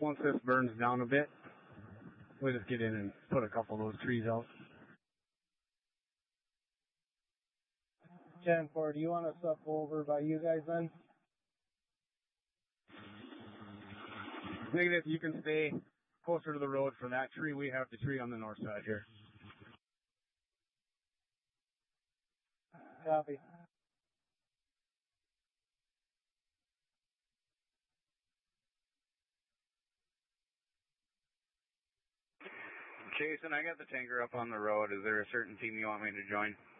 once this burns down a bit, we'll just get in and put a couple of those trees out. 10-4, do you want us up over by you guys then? Negative, you can stay closer to the road for that tree. We have the tree on the north side here. Copy. Jason, I got the tanker up on the road. Is there a certain team you want me to join?